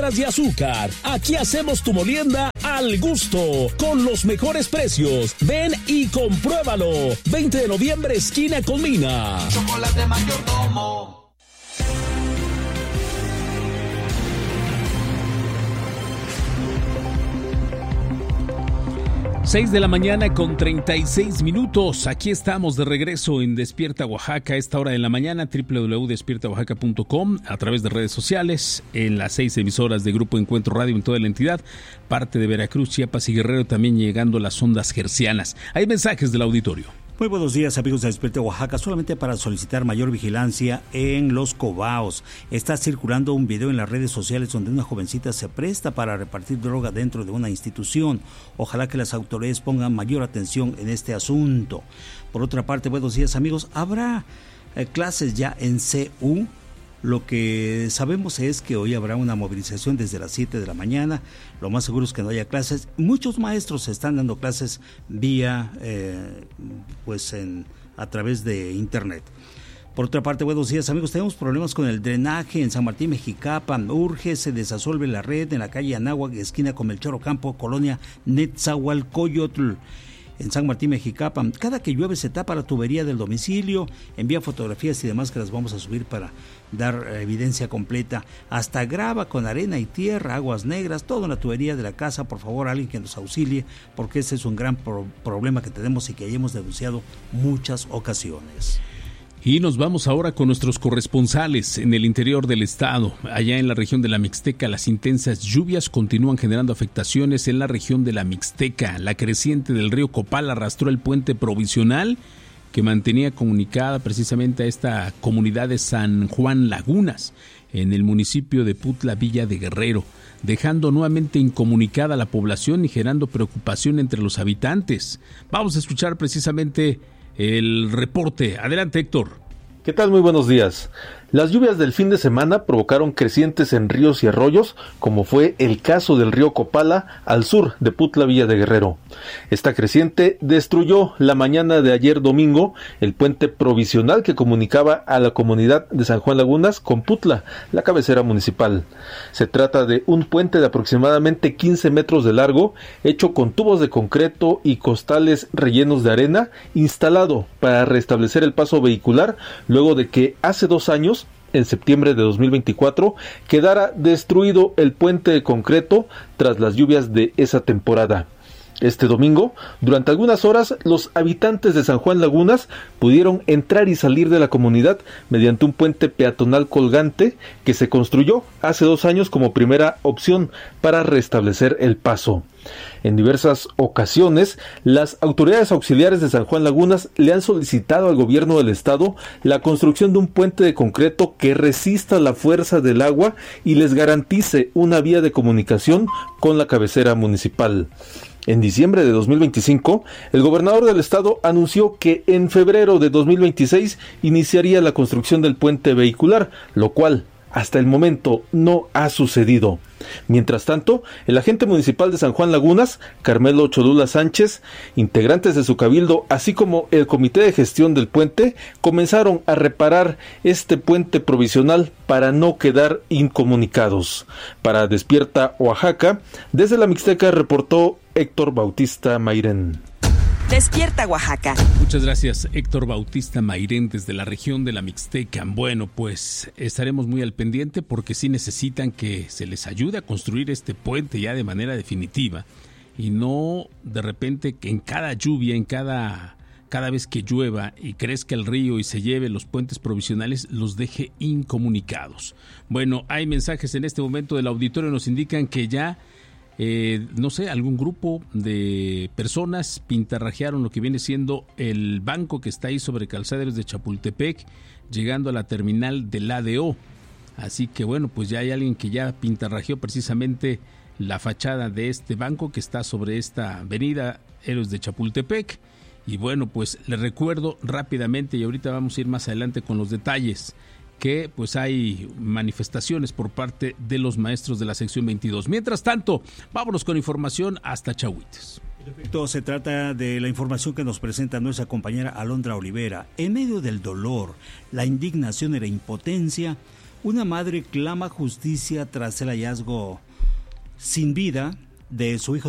de azúcar. Aquí hacemos tu molienda al gusto, con los mejores precios. Ven y compruébalo. 20 de noviembre, esquina con Mina. Chocolate Mayordomo. Seis de la mañana con 36 minutos. Aquí estamos de regreso en Despierta Oaxaca a esta hora de la mañana, www.despiertaoaxaca.com, a través de redes sociales, en las 6 emisoras de Grupo Encuentro Radio en toda la entidad, parte de Veracruz, Chiapas y Guerrero, también llegando a las ondas hercianas. Hay mensajes del auditorio. Muy buenos días, amigos de Despierta Oaxaca. Solamente para solicitar mayor vigilancia en Los Cobaos. Está circulando un video en las redes sociales donde una jovencita se presta para repartir droga dentro de una institución. Ojalá que las autoridades pongan mayor atención en este asunto. Por otra parte, buenos días, amigos. ¿Habrá clases ya en CU? Lo que sabemos es que hoy habrá una movilización desde las 7 de la mañana. Lo más seguro es que no haya clases. Muchos maestros están dando clases vía, a través de internet. Por otra parte, buenos días, amigos. Tenemos problemas con el drenaje en San Martín Mexicapan. Urge, se desasolve la red en la calle Anáhuac, esquina con Melchor Ocampo, colonia Netzahualcoyotl, en San Martín Mexicapan. Cada que llueve se tapa la tubería del domicilio. Envía fotografías y demás que las vamos a subir para dar evidencia completa. Hasta grava con arena y tierra, aguas negras, toda la tubería de la casa. Por favor, alguien que nos auxilie, porque ese es un gran problema que tenemos y que ya hemos denunciado muchas ocasiones. Y nos vamos ahora con nuestros corresponsales en el interior del estado. Allá en la región de la Mixteca, las intensas lluvias continúan generando afectaciones en la región de la Mixteca. La creciente del río Copala arrastró el puente provisional que mantenía comunicada precisamente a esta comunidad de San Juan Lagunas, en el municipio de Putla, Villa de Guerrero, dejando nuevamente incomunicada a la población y generando preocupación entre los habitantes. Vamos a escuchar precisamente el reporte. Adelante, Héctor. ¿Qué tal? Muy buenos días. Las lluvias del fin de semana provocaron crecientes en ríos y arroyos, como fue el caso del río Copala al sur de Putla, Villa de Guerrero. Esta creciente destruyó la mañana de ayer domingo el puente provisional que comunicaba a la comunidad de San Juan Lagunas con Putla, la cabecera municipal. Se trata de un puente de aproximadamente 15 metros de largo, hecho con tubos de concreto y costales rellenos de arena, instalado para restablecer el paso vehicular luego de que hace 2 años, en septiembre de 2024, quedara destruido el puente de concreto tras las lluvias de esa temporada. Este domingo, durante algunas horas, los habitantes de San Juan Lagunas pudieron entrar y salir de la comunidad mediante un puente peatonal colgante que se construyó hace 2 años como primera opción para restablecer el paso. En diversas ocasiones, las autoridades auxiliares de San Juan Lagunas le han solicitado al gobierno del estado la construcción de un puente de concreto que resista la fuerza del agua y les garantice una vía de comunicación con la cabecera municipal. En diciembre de 2025, el gobernador del estado anunció que en febrero de 2026 iniciaría la construcción del puente vehicular, lo cual hasta el momento no ha sucedido. Mientras tanto, el agente municipal de San Juan Lagunas, Carmelo Cholula Sánchez, integrantes de su cabildo, así como el comité de gestión del puente, comenzaron a reparar este puente provisional para no quedar incomunicados. Para Despierta Oaxaca, desde la Mixteca reportó Héctor Bautista Mairén. Despierta Oaxaca. Muchas gracias, Héctor Bautista Mairén, desde la región de la Mixteca. Bueno, pues estaremos muy al pendiente porque sí necesitan que se les ayude a construir este puente ya de manera definitiva y no de repente que en cada lluvia, cada vez que llueva y crezca el río y se lleve los puentes provisionales, los deje incomunicados. Bueno, hay mensajes en este momento del auditorio, nos indican que ya algún grupo de personas pintarrajearon lo que viene siendo el banco que está ahí sobre Calzaderos de Chapultepec, llegando a la terminal del ADO. Así que bueno, pues ya hay alguien que ya pintarrajeó precisamente la fachada de este banco que está sobre esta avenida Héroes de Chapultepec. Y bueno, pues les recuerdo rápidamente, y ahorita vamos a ir más adelante con los detalles, que pues hay manifestaciones por parte de los maestros de la sección 22. Mientras tanto, vámonos con información hasta Chahuites. Perfecto, se trata de la información que nos presenta nuestra compañera Alondra Olivera. En medio del dolor, la indignación y la impotencia, Una madre clama justicia tras el hallazgo sin vida de su hijo